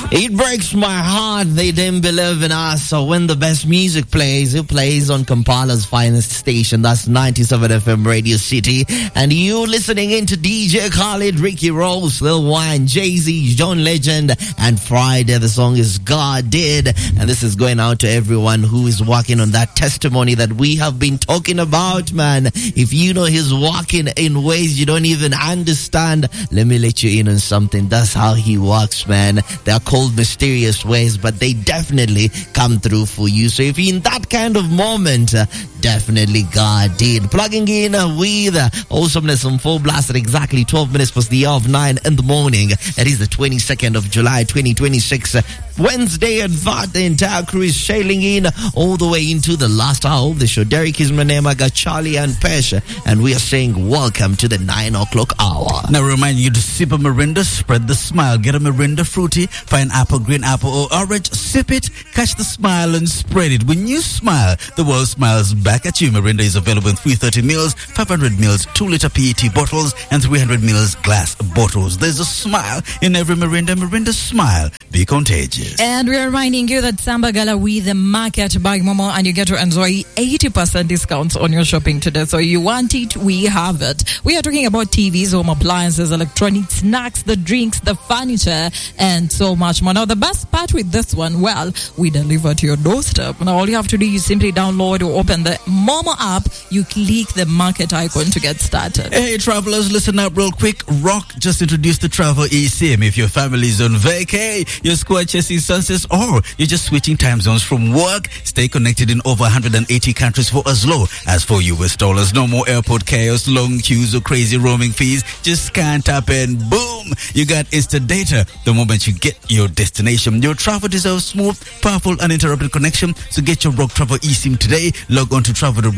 It breaks my heart they didn't believe in us. So when the best music plays, it plays on Kampala's finest station. That's 97 FM Radio City. And you listening into DJ Khaled, Ricky Rose, Lil Wayne, Jay-Z, John Legend, and Friday. The song is God Did. And this is going out to everyone who is walking on that testimony that we have been talking about, man. If you know he's walking in ways you don't even understand, let me let you in on something. That's how he walks, man. They are called mysterious ways, but they definitely come through for you. So if you're in that kind of moment, definitely God did. Plugging in with awesomeness on Full Blast at exactly 12 minutes past the hour of 9 in the morning. It is the 22nd of July 2026, Wednesday, and that the entire crew is sailing in all the way into the last hour of the show. Derek is my name. I got Charlie and Pesha, and we are saying welcome to the 9 o'clock hour. Now reminding you to sip a Mirinda, spread the smile. Get a Mirinda fruity, pineapple, green apple, or orange. Sip it, catch the smile, and spread it. When you smile, the world smiles back at you. Mirinda is available in 330 mils, 500 mils, 2-liter PET bottles, and 300 mils glass bottles. There's a smile in every Mirinda. Mirinda smile. Be contagious. And we're reminding you that Samba Gala with the market by Momo, and you get to enjoy 80% discounts on your shopping today. So you want it, we have it. We are talking about TVs, home appliances, electronics, snacks, the drinks, the furniture, and so much more. Now, the best part with this one, well, we deliver to your doorstep. Now, all you have to do is simply download or open the Momo app. You click the market icon to get started. Hey, travelers, listen up real quick. Rock just introduced the Travel eSIM. If your family's on vacay, you're square chasing sunsets, or you're just switching time zones from work, stay connected in over 180 countries for as low as $4. No more airport chaos, long queues, or crazy roaming fees. Just scan, tap, and boom, you got instant data the moment you get your destination. Your travel deserves smooth, powerful, uninterrupted connection. So get your Rock Travel eSIM today. Log on to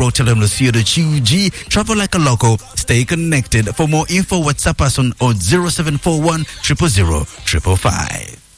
travel.rock.co.ug. Travel like a local. Stay connected. For more info, WhatsApp us on 0741 000 555.